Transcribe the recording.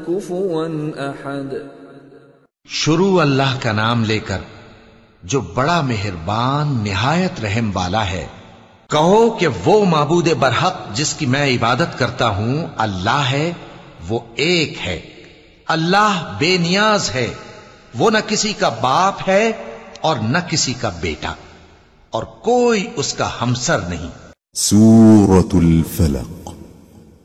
कुफुवन अहद। शुरू अल्लाह का नाम लेकर जो बड़ा मेहरबान निहायत रहम वाला है। कहो कि वो माबूद बरहक जिसकी मैं इबादत करता हूं अल्लाह है, वो एक है। अल्लाह बेनियाज है, वो न किसी का बाप है और न किसी का बेटा, और कोई उसका हमसर नहीं। सूरतुल फलक।